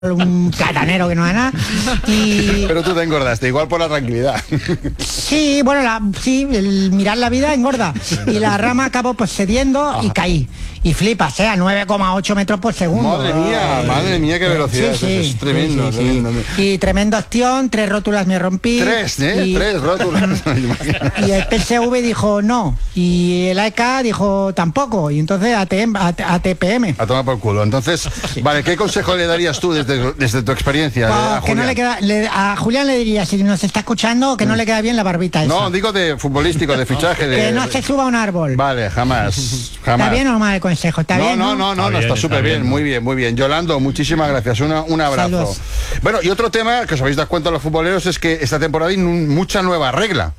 un catanero que no da nada. Pero tú te engordaste, igual por la tranquilidad. Sí, bueno, el mirar la vida engorda. Y la rama acabó pues cediendo y caí. Y flipas, a 9,8 metros por segundo. Madre mía, qué velocidad. Sí, es tremendo, tremendo. Y tremenda acción, 3 rótulas me rompí. 3 rótulas. Y el PSV dijo no. Y el AEK dijo tampoco. Y entonces ATPM. A tomar por culo. Entonces, vale, ¿qué consejo le darías tú desde tu experiencia? Que no le queda, a Julián le diría, si nos está escuchando, que no le queda bien la barbita esa. No, digo de futbolístico, de fichaje. Que no se suba a un árbol. Vale, jamás. ¿Está bien o mal el consejo? ¿Está bien? No, está súper bien, muy bien. Yolando, muchísimas gracias, un abrazo. Saludos. Bueno, y otro tema que os habéis dado cuenta los futboleros es que esta temporada hay mucha nueva regla.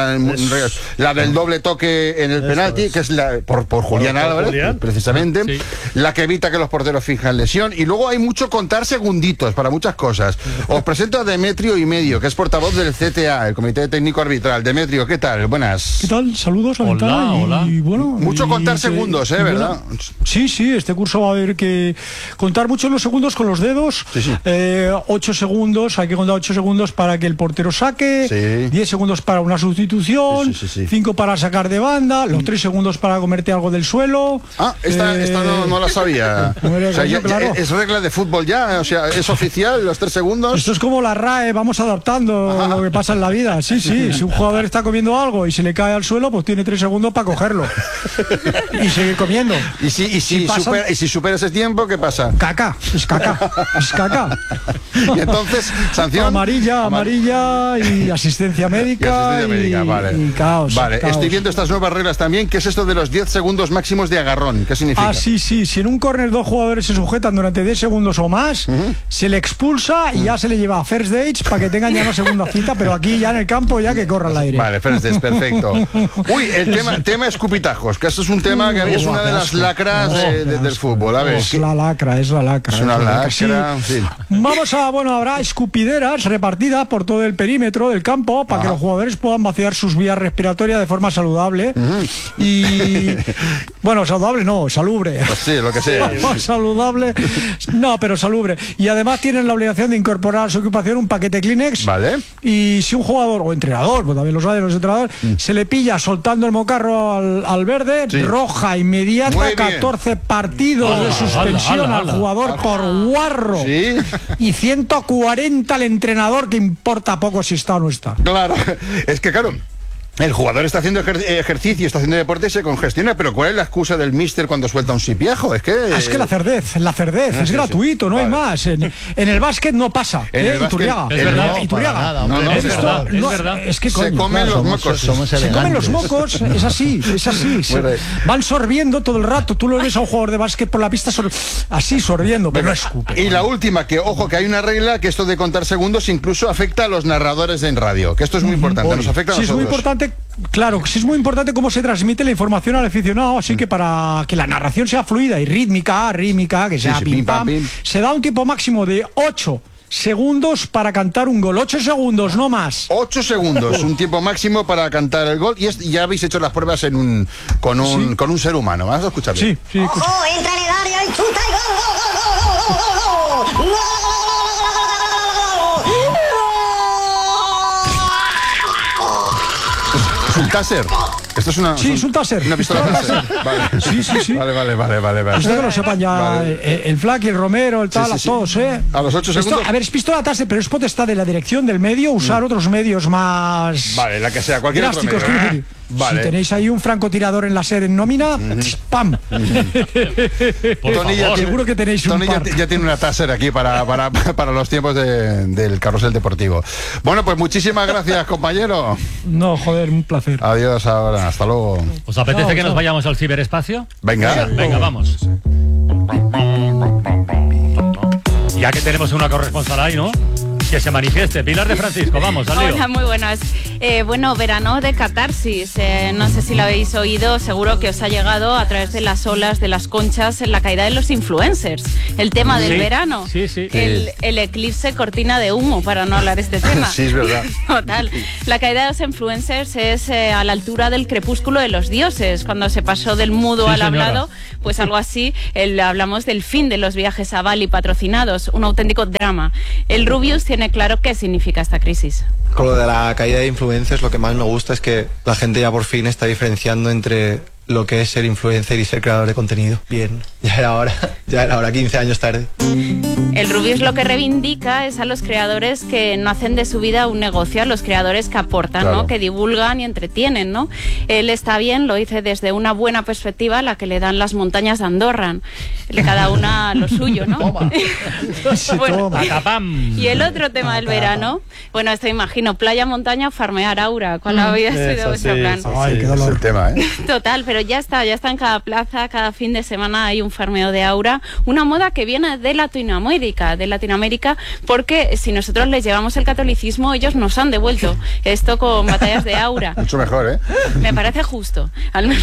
La del doble toque en el penalti, que es por Julián Álvarez, precisamente, sí. La que evita que los porteros finjan lesión. Y luego hay mucho contar segunditos para muchas cosas. Os presento a Demetrio Imedio, que es portavoz del CTA, el Comité Técnico Arbitral. Demetrio, ¿qué tal? Buenas. ¿Qué tal? Saludos a la Hola, ventana hola. y bueno... Mucho contar segundos, ¿verdad? Sí, este curso va a haber que contar mucho los segundos con los dedos. Sí. 8 segundos, hay que contar 8 segundos para que el portero saque, Sí. 10 segundos para una sustitución, Sí. 5 para sacar de banda, los 3 segundos para comerte algo del suelo. Esta no la sabía. Hombre, O sea, coño, claro. es regla de fútbol ya, o sea, es oficial, los 3 segundos. Esto es como la RAE, vamos adaptando lo que pasa en la vida. Sí, si un jugador está comiendo algo y se le cae al suelo, pues tiene 3 segundos para cogerlo y seguir comiendo. Y si supera ese tiempo, ¿qué pasa? Es caca. Y entonces, sanción. Amarilla y asistencia médica. Vale. Y caos. Vale, caos. estoy viendo estas nuevas reglas también. ¿Qué es esto de los 10 segundos máximos de agarrón? ¿Qué significa? Sí. Si en un córner 2 jugadores se sujetan durante 10 segundos o más, se le expulsa y ya se le lleva a first dates para que tengan ya una segunda cita, pero aquí ya en el campo ya que corra el aire. Vale, first dates, perfecto. Uy, el tema escupitajos, que esto es un tema que es una de las lacras del fútbol. A ver, Es la lacra. es una lacra, Sí. sí. Habrá escupideras repartidas por todo el perímetro del campo para que los jugadores puedan vaciar sus vías respiratorias de forma saludable. Y bueno, saludable no, salubre. Pues sí, lo que sea. Saludable, no, pero salubre. Y además tienen la obligación de incorporar a su ocupación un paquete Kleenex. Vale. Y si un jugador o entrenador, pues también lo saben los entrenadores, se le pilla soltando el mocarro al verde, Sí. roja inmediata, Muy bien. 14 partidos de suspensión al jugador por guarro. Sí. Y 140 al entrenador, que importa poco si está o no está. Claro, es que claro, el jugador está haciendo ejercicio, está haciendo deporte y se congestiona, pero ¿cuál es la excusa del míster cuando suelta un sipiajo? Es que la cerdez es gratuito, no hay más. En el básquet no pasa. En el básquet- Iturriaga. Es verdad. Iturriaga. No, es es verdad, no, es verdad. Es que se coño, comen claro, los mocos. se comen los mocos, es así. Bueno. Van sorbiendo todo el rato. Tú lo ves a un jugador de básquet por la pista así sorbiendo, pero no escupe. Y la última, que ojo, que hay una regla que esto de contar segundos incluso afecta a los narradores en radio, que esto es muy importante, nos afecta a Sí, es muy nosotros. importante, claro, sí es muy importante cómo se transmite la información al aficionado, así que para que la narración sea fluida y rítmica, que sea sí, pim pim, pam, pam, pim. se da un tiempo máximo de 8 segundos para cantar un gol. 8 segundos, no más. 8 segundos, un tiempo máximo para cantar el gol. Y ya habéis hecho las pruebas con un ser humano. Vamos a escuchar bien. Sí, escucha. ¡Ojo! Entra en el área y chuta y gol. ¿Es un taser? Esto es una... Sí, es un taser. Una pistola taser. Vale. Sí. Vale. Ustedes que lo sepan ya, Vale. el Flaky, el Romero, el tal, Sí, sí. todos, A los 8 segundos. A ver, es pistola taser, pero es potestad de la dirección del medio usar otros medios más... Vale, la que sea, cualquier otro drásticos, medio. quiero decir. Vale. Si tenéis ahí un francotirador en láser en nómina, ¡pam! Por Tony ya favor. tiene- Seguro que tenéis un Tony par. ya tiene una taser aquí para los tiempos del carrusel deportivo. Bueno, pues muchísimas gracias, compañero. No, joder, un placer. Adiós ahora, hasta luego. ¿Os apetece Chao, que nos chao. vayamos al ciberespacio? Venga. Venga, vamos. Ya que tenemos una corresponsal ahí, ¿no? Que se manifieste. Pilar de Francisco, vamos, al lío. Hola, muy buenas. Bueno, verano de catarsis. No sé si lo habéis oído, seguro que os ha llegado a través de las olas de las conchas en la caída de los influencers. El tema del verano. Sí, sí. El eclipse cortina de humo, para no hablar de este tema. Sí, es verdad. Total. La caída de los influencers es a la altura del crepúsculo de los dioses, cuando se pasó del mudo al hablado, pues algo así. Hablamos del fin de los viajes a Bali patrocinados, un auténtico drama. El Rubius tiene claro qué significa esta crisis. Con lo de la caída de influencers, lo que más me gusta es que la gente ya por fin está diferenciando entre lo que es ser influencer y ser creador de contenido. Bien, ya era hora, 15 años tarde. El Rubius lo que reivindica es a los creadores que no hacen de su vida un negocio, a los creadores que aportan, claro, ¿no? Que divulgan y entretienen, ¿no? Él está bien, lo dice desde una buena perspectiva, la que le dan las montañas de Andorra. Cada una lo suyo, ¿no? Toma. Bueno, Toma. Y el otro tema del verano, bueno, esto imagino, playa, montaña, farmear aura. ¿Cuál había sido vuestro plan? Ay, qué dolor. Es el tema, ¿eh? Total, pero ya está en cada plaza, cada fin de semana hay un farmeo de aura, una moda que viene de Latinoamérica, porque si nosotros les llevamos el catolicismo, ellos nos han devuelto esto con batallas de aura. Mucho mejor, ¿eh? Me parece justo, al menos.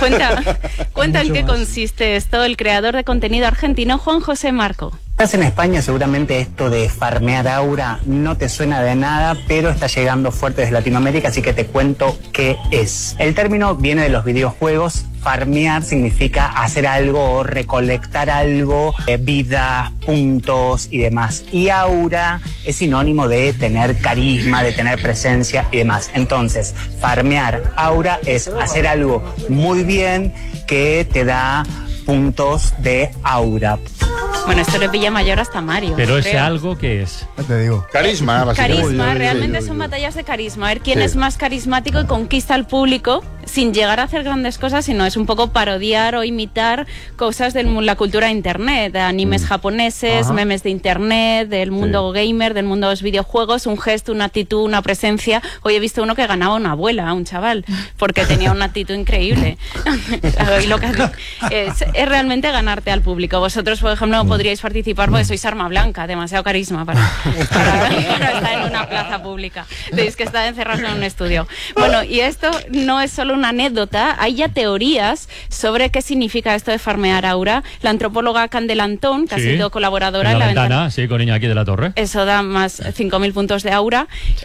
Cuenta en qué consiste esto el creador de contenido argentino Juan José Marco. Estás en España, seguramente esto de farmear aura no te suena de nada, pero está llegando fuerte desde Latinoamérica, así que te cuento qué es. El término viene de los videojuegos. Farmear significa hacer algo o recolectar algo, vidas, puntos y demás. Y aura es sinónimo de tener carisma, de tener presencia y demás. Entonces, farmear aura es hacer algo muy bien que te da puntos de aura. Bueno, esto le pilla mayor hasta Mario. Pero ese algo, ¿qué es? Te digo. Carisma, básicamente. Carisma, realmente son batallas de carisma. A ver quién es más carismático y conquista al público sin llegar a hacer grandes cosas, sino es un poco parodiar o imitar cosas de la cultura de internet, de animes japoneses, memes de internet, del mundo gamer, del mundo de los videojuegos, un gesto, una actitud, una presencia. Hoy he visto uno que ganaba una abuela, un chaval, porque tenía una actitud increíble. Y lo que es realmente ganarte al público. Vosotros, por ejemplo, podríais participar porque sois arma blanca, demasiado carisma para estar en una plaza pública. Tenéis que estar encerrados en un estudio. Bueno, y esto no es solo una anécdota, hay ya teorías sobre qué significa esto de farmear aura. La antropóloga Candela Antón, que ha sido colaboradora en la ventana, sí, con Iñaki de la Torre. Eso da más 5.000 puntos de aura.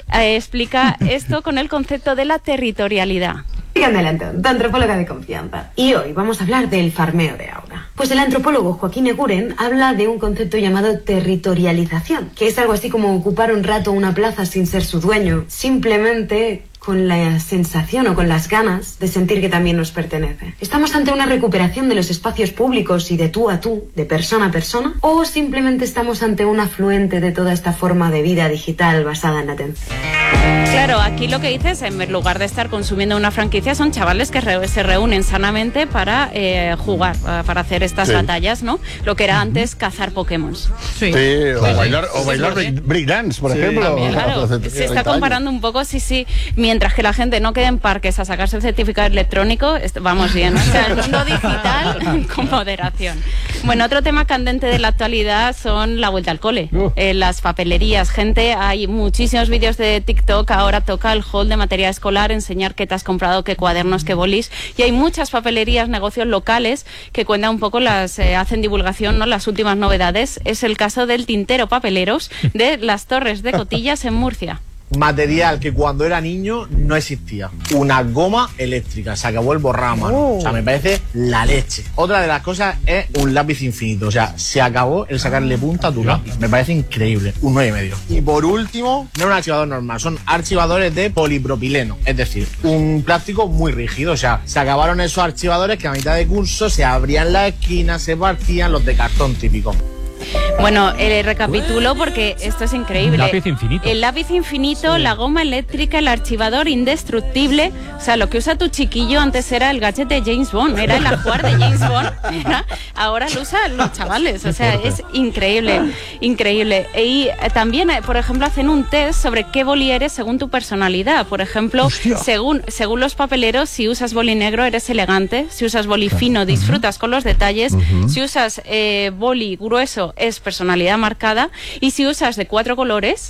Explica esto con el concepto de la territorialidad. Candela Antón, tu antropóloga de confianza. Y hoy vamos a hablar del farmeo de aura. Pues el antropólogo Joaquín Eguren habla de un concepto llamado territorialización, que es algo así como ocupar un rato una plaza sin ser su dueño, simplemente con la sensación o con las ganas de sentir que también nos pertenece. ¿Estamos ante una recuperación de los espacios públicos y de tú a tú, de persona a persona? ¿O simplemente estamos ante un afluente de toda esta forma de vida digital basada en la atención? Claro, aquí lo que dices, en lugar de estar consumiendo una franquicia, son chavales que se reúnen sanamente para jugar, para hacer estas batallas, ¿no? Lo que era antes cazar Pokémon. Sí, o bailar breakdance, por ejemplo. También, claro. Se está comparando un poco, mientras que la gente no quede en parques a sacarse el certificado electrónico, vamos bien. O sea, el mundo digital con moderación. Bueno, otro tema candente de la actualidad son la vuelta al cole, las papelerías. Hay muchísimos vídeos de TikTok, ahora toca el haul de material escolar, enseñar qué te has comprado, qué cuadernos, qué bolis, y hay muchas papelerías, negocios locales que cuentan un poco hacen divulgación, ¿no? Las últimas novedades. Es el caso del tintero papeleros de las Torres de Cotillas en Murcia. Material que cuando era niño no existía. Una goma eléctrica. Se acabó el borramano. O sea, me parece la leche. Otra de las cosas es un lápiz infinito. O sea, se acabó el sacarle punta a tu lápiz. Me parece increíble. Un 9,5. Y por último, no es un archivador normal. Son archivadores de polipropileno. Es decir, un plástico muy rígido. O sea, se acabaron esos archivadores que a mitad de curso se abrían las esquinas, se partían, los de cartón típico. Bueno, recapitulo porque esto es increíble. Lápiz infinito. El lápiz infinito, la goma eléctrica, el archivador indestructible. O sea, lo que usa tu chiquillo antes era el gadget de James Bond, era el ajuar de James Bond. Ahora lo usan los chavales. O sea, es increíble, increíble. Y también, por ejemplo, hacen un test sobre qué boli eres según tu personalidad. Por ejemplo, según los papeleros, si usas boli negro eres elegante, si usas boli fino disfrutas con los detalles, si usas boli grueso es personalidad marcada, y si usas de 4 colores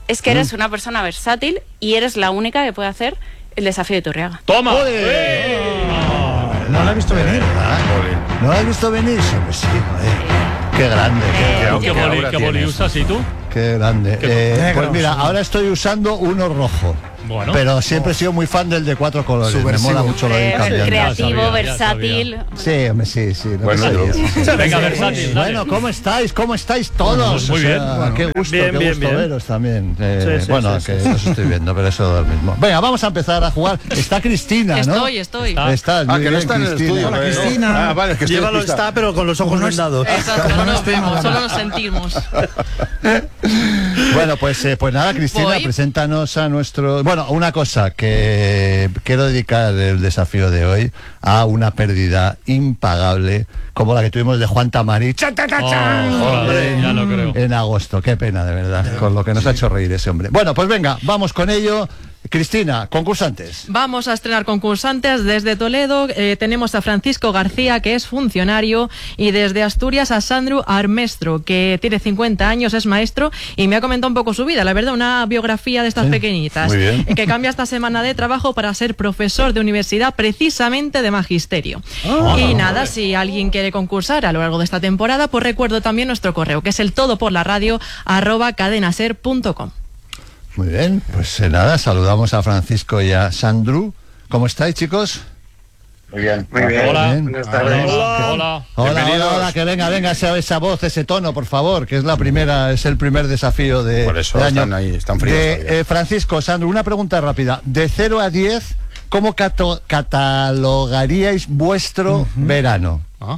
es que eres una persona versátil y eres la única que puede hacer el desafío de Iturriaga. ¡Toma! No la he visto venir. No la he visto venir. Pues sí, joder. Qué grande. ¿Qué boli usas y tú? Qué grande. Pues mira, ahora estoy usando uno rojo. Bueno. Pero siempre he sido muy fan del de 4 colores. Subversivo. Me mola mucho lo de ir cambiando. Creativo, versátil. Sí, hombre, sí. Bueno, venga, versátil. Bueno, ¿cómo estáis? ¿Cómo estáis todos? Muy bien. Bueno, qué gusto, bien, qué gusto bien. veros también. Sí, bueno, sí, que sí. os estoy viendo, pero eso es lo mismo. Venga, vamos a empezar a jugar. Está Cristina, ¿no? Estoy. Estás, muy que no bien, está en el Cristina. estudio. Hola, Cristina. Ah, vale, es que estoy Llévalo despistado. está, pero con los ojos vendados. Exacto, no nos vemos, solo nos sentimos. Bueno, pues nada, Cristina, Voy. preséntanos a nuestro... Bueno, una cosa, que quiero dedicar el desafío de hoy a una pérdida impagable, como la que tuvimos de Juan Tamari. ¡Chan, chan, chan, chan! Joder, ya lo creo. En agosto, qué pena, de verdad, con lo que nos ha hecho reír ese hombre. Bueno, pues venga, vamos con ello. Cristina, concursantes. Vamos a estrenar concursantes desde Toledo. Tenemos a Francisco García, que es funcionario, y desde Asturias a Sandro Armestro, que tiene 50 años, es maestro, y me ha comentado un poco su vida, la verdad, una biografía de estas pequeñitas. muy bien. Que cambia esta semana de trabajo para ser profesor de universidad, precisamente de magisterio. Y nada, si alguien quiere concursar a lo largo de esta temporada, pues recuerdo también nuestro correo, que es el todoporlaradio@cadenaser.com. Muy bien, pues nada, saludamos a Francisco y a Sandru. ¿Cómo estáis, chicos? Muy bien. Hola. Bien. Buenas tardes. Hola. Hola, que venga esa voz, ese tono, por favor, que es el primer desafío de Por eso del año. están ahí, están fríos todavía. Francisco, Sandro, una pregunta rápida. De 0 a 10, ¿cómo catalogaríais vuestro verano?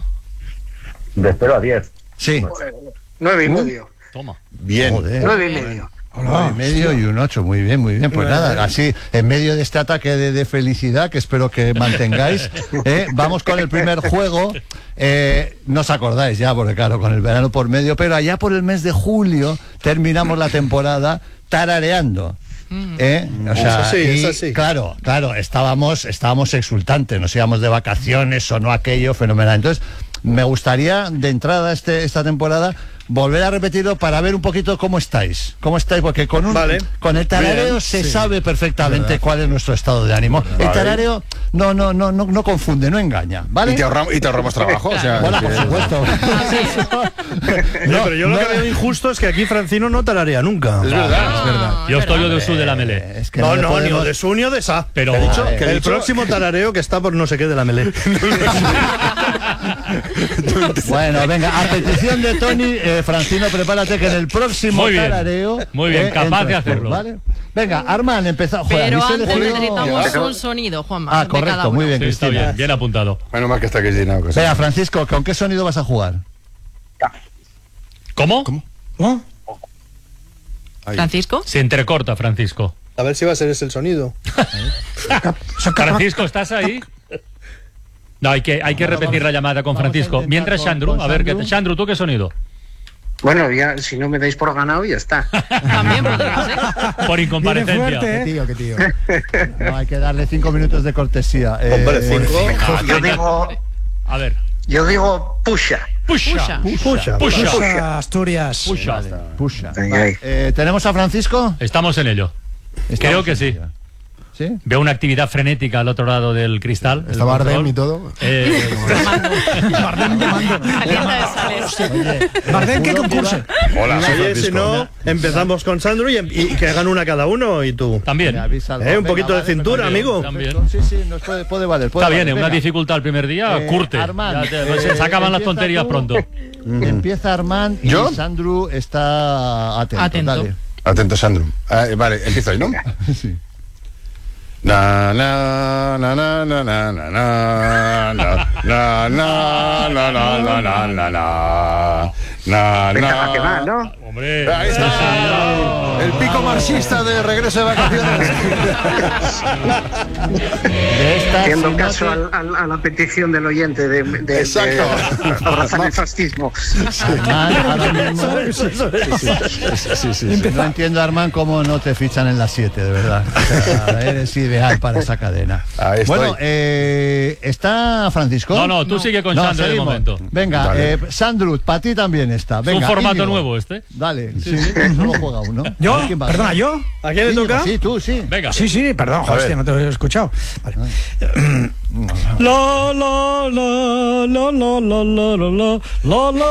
De 0 a 10. Sí. 9,5. Toma. Bien. Joder. 9,5. 9,5 y un 8, muy bien. Pues nada, así, en medio de este ataque de felicidad, que espero que mantengáis, vamos con el primer juego. No os acordáis ya, porque claro, con el verano por medio, pero allá por el mes de julio terminamos la temporada tarareando. O sea, es así. Claro, estábamos exultantes, nos íbamos de vacaciones, sonó aquello fenomenal. Entonces, me gustaría, de entrada esta temporada, volver a repetirlo para ver un poquito cómo estáis, porque con el tarareo Bien, se sí. sabe perfectamente cuál es nuestro estado de ánimo. El tarareo no confunde, no engaña, ¿vale? Y te ahorramos trabajo. O sea, Bueno, por supuesto. Pero yo lo que veo injusto es que aquí Francino no tararea nunca. Es verdad. Yo estoy de su de la melé. Es que No, le ni podemos- o de su ni o de sa. Pero Que he dicho, ¿qué que he el dicho? próximo tarareo que está por no sé qué de la melé. Bueno, venga, a petición de Tony, Francino, prepárate que en el próximo Muy bien. tarareo... Muy bien, capaz entras de tú, hacerlo. ¿vale? Venga, Armand, empezamos. Pero antes necesitamos un sonido, Juanma. de correcto, cada uno. muy bien, Sí, está Cristina. bien apuntado. Menos mal que está Cristina. Venga, Francisco, ¿con qué sonido vas a jugar? ¿Cómo? Francisco. Se entrecorta, Francisco. A ver si va a ser ese el sonido. Francisco, ¿estás ahí? No, hay que repetir la llamada con Francisco. Mientras, Sandru, a ver, Sandru, ¿tú qué sonido? Bueno, ya, si no me dais por ganado, ya está. También podría ser. Por incomparecencia. Qué tío. No, hay que darle 5 minutos de cortesía. Hombre, 5. A ver. Yo digo pusha. Pusha. Pusha, Asturias. Pusha. Venga, ahí. ¿Tenemos a Francisco? Estamos en ello. Creo que sí. ¿Sí? Veo una actividad frenética al otro lado del cristal. Está Bardem y todo. Calienta de sales. Bardem, ¿qué concurso? Hola, soy Oye, Francisco. si no, empezamos con Sandro y que hagan una cada uno y tú. También. Un poquito de cintura, amigo. También. Sí, nos puede valer. Está bien, valer. una Venga. dificultad el primer día, curte. Armand, Se acaban las empieza tonterías tú. pronto. Empieza Armand y ¿Yo? Sandru está atento. Dale. Atento, Sandro. Vale, empiezo ahí, ¿no? Sí. Na na na na na na na na na na na na na na na na na Venga, que va, ¿no? Hombre. Ahí está el pico marxista de regreso de vacaciones. Haciendo caso a la petición del oyente de abrazar el fascismo. Armand, ahora mismo. No entiendo, Armand, cómo no te fichan en las 7, de verdad. O sea, eres ideal para esa cadena. Ahí estoy. Bueno, ¿está Francisco? No, tú sigue con Sandro de seguimos. momento. Venga, Vale. Sandro, para ti también está. Es Venga, un formato Íñigo. nuevo este. Dale, sí, solo juega uno. ¿Yo? ¿Quién va? Perdona, ¿yo? ¿A quién le toca? Sí, tú, sí. Venga. Sí, perdón, A ver. hostia, no te lo he escuchado. Vale. La la la la la la la la la la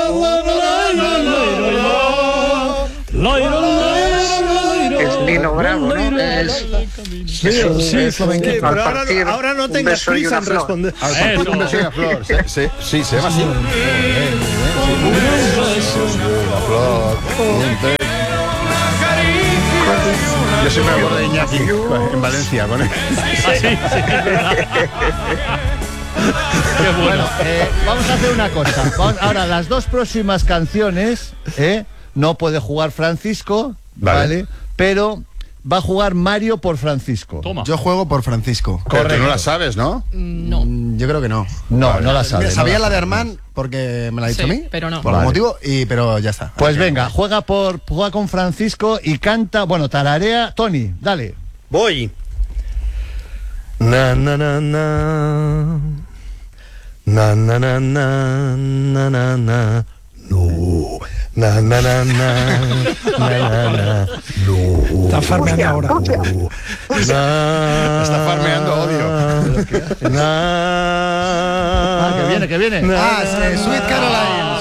la Es Nino Bravo, ¿no? Sí, flamenquito. Pero ahora no tengas prisa en responder. Al partir un beso y una flor. Sí, se llama así. Yo siempre me acuerdo de Iñaki en Valencia con él. Bueno, vamos a hacer una cosa. Ahora, las dos próximas canciones, no puede jugar Francisco, ¿vale? Pero va a jugar Mario por Francisco. Toma. Yo juego por Francisco. Pero tú no la sabes, ¿no? No. Yo creo que no. No la sabes. Sabía la de Armand porque me la ha dicho Sí, a mí. pero no. Por algún motivo, pero ya está. Pues venga, juega con Francisco y canta, tararea. Tony, dale. Voy. Na na na na. Na na na na na na na. No. Na na na na. Na na na. No. Está farmeando ahora. Está farmeando odio. Que viene. Sweet Caroline.